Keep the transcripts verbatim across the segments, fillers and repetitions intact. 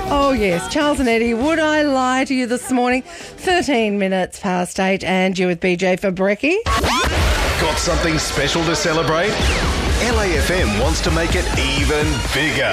Oh yes, Charles and Eddie, would I lie to you this morning? thirteen minutes past eight and you with B J for Brekkie. Got something special to celebrate? L A F M wants to make it even bigger.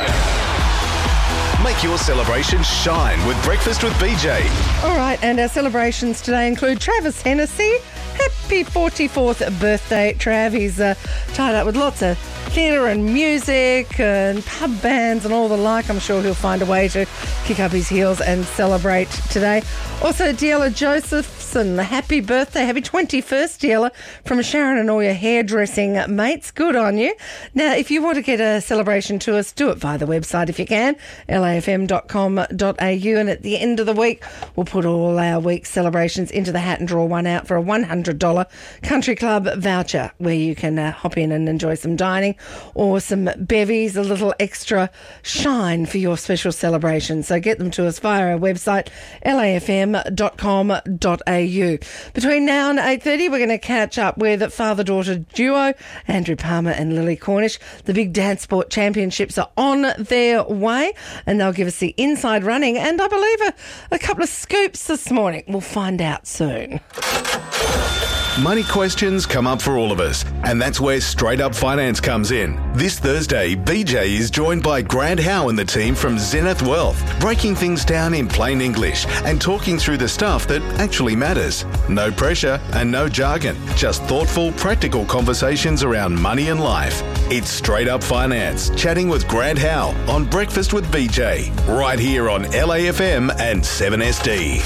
Make your celebration shine with Breakfast with B J. All right, and our celebrations today include Travis Hennessy. Happy forty-fourth birthday, Trav. He's uh, tied up with lots of theatre and music and pub bands and all the like. I'm sure he'll find a way to kick up his heels and celebrate today. Also, Deala Josephson, happy birthday. Happy twenty-first, Deala, from Sharon and all your hairdressing mates. Good on you. Now, if you want to get a celebration to us, do it via the website if you can, L A F M dot com dot A U. And at the end of the week, we'll put all our week's celebrations into the hat and draw one out for a one hundred dollars Country Club voucher where you can uh, hop in and enjoy some dining or some bevies, a little extra shine for your special celebration. So get them to us via our website, L A F M dot com dot A U. Between now and eight thirty, we're going to catch up with father-daughter duo Andrew Palmer and Lily Cornish. The big dance sport championships are on their way and they'll give us the inside running and I believe a, a couple of scoops this morning. We'll find out soon. Money questions come up for all of us, and that's where Straight Up Finance comes in. This Thursday, B J is joined by Grant Howe and the team from Zenith Wealth, breaking things down in plain English and talking through the stuff that actually matters. No pressure and no jargon, just thoughtful, practical conversations around money and life. It's Straight Up Finance, chatting with Grant Howe on Breakfast with B J, right here on L A F M and seven S D.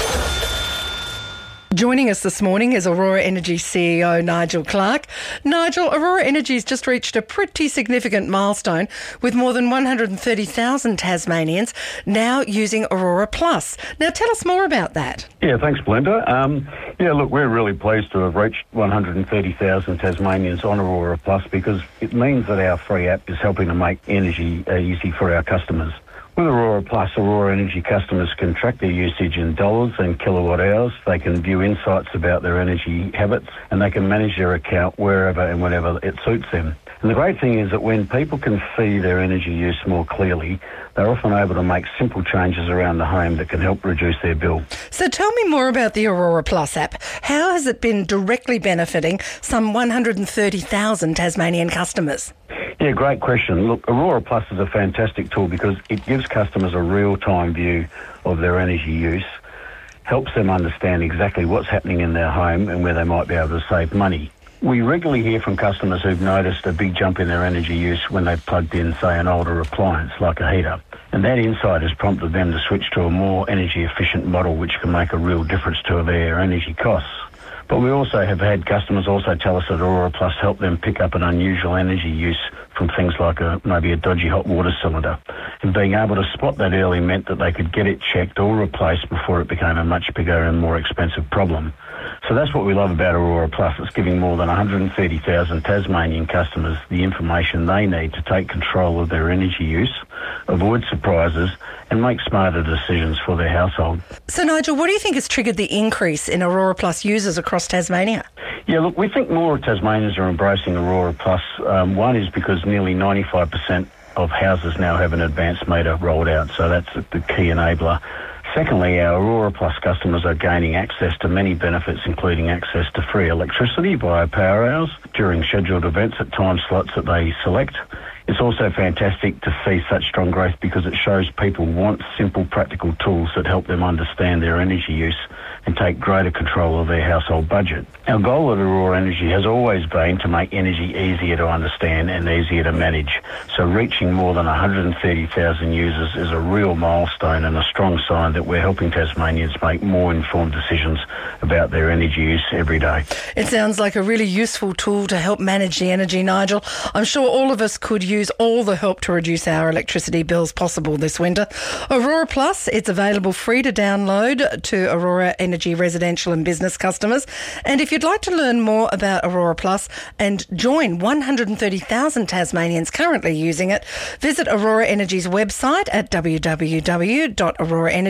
Joining us this morning is Aurora Energy C E O Nigel Clark. Nigel, Aurora Energy's just reached a pretty significant milestone with more than one hundred thirty thousand Tasmanians now using Aurora Plus. Now tell us more about that. Yeah, thanks, Belinda. Um, yeah, look, we're really pleased to have reached one hundred thirty thousand Tasmanians on Aurora Plus because it means that our free app is helping to make energy uh, easy for our customers. With Aurora Plus, Aurora Energy customers can track their usage in dollars and kilowatt hours. They can view insights about their energy habits and they can manage their account wherever and whenever it suits them. And the great thing is that when people can see their energy use more clearly, they're often able to make simple changes around the home that can help reduce their bill. So tell me more about the Aurora Plus app. How has it been directly benefiting some one hundred thirty thousand Tasmanian customers? Yeah, great question. Look, Aurora Plus is a fantastic tool because it gives customers a real-time view of their energy use, helps them understand exactly what's happening in their home and where they might be able to save money. We regularly hear from customers who've noticed a big jump in their energy use when they've plugged in, say, an older appliance like a heater. And that insight has prompted them to switch to a more energy-efficient model which can make a real difference to their energy costs. But we also have had customers also tell us that Aurora Plus helped them pick up an unusual energy use from things like a, maybe a dodgy hot water cylinder. And being able to spot that early meant that they could get it checked or replaced before it became a much bigger and more expensive problem. So that's what we love about Aurora Plus. It's giving more than one hundred thirty thousand Tasmanian customers the information they need to take control of their energy use, avoid surprises, and make smarter decisions for their household. So, Nigel, what do you think has triggered the increase in Aurora Plus users across Tasmania? Yeah, look, we think more Tasmanians are embracing Aurora Plus. Um, one is because nearly ninety-five percent of houses now have an advanced meter rolled out, so that's the key enabler. Secondly, our Aurora Plus customers are gaining access to many benefits, including access to free electricity via power hours during scheduled events at time slots that they select. It's also fantastic to see such strong growth because it shows people want simple, practical tools that help them understand their energy use and take greater control of their household budget. Our goal at Aurora Energy has always been to make energy easier to understand and easier to manage. So reaching more than one hundred thirty thousand users is a real milestone and a strong sign that we're helping Tasmanians make more informed decisions about their energy use every day. It sounds like a really useful tool to help manage the energy, Nigel. I'm sure all of us could use all the help to reduce our electricity bills possible this winter. Aurora Plus, it's available free to download to Aurora Energy residential and business customers. And if you'd like to learn more about Aurora Plus and join one hundred thirty thousand Tasmanians currently using it, visit Aurora Energy's website at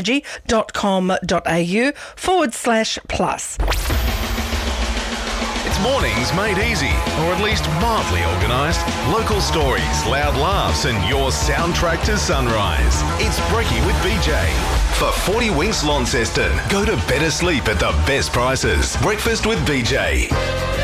www.auroraenergy.com.au forward slash plus. It's It's mornings made easy, or at least mildly organised. Local stories, loud laughs, and your soundtrack to sunrise. It's Brekkie with B J. For forty Winks Launceston, go to better sleep at the best prices. Breakfast with B J.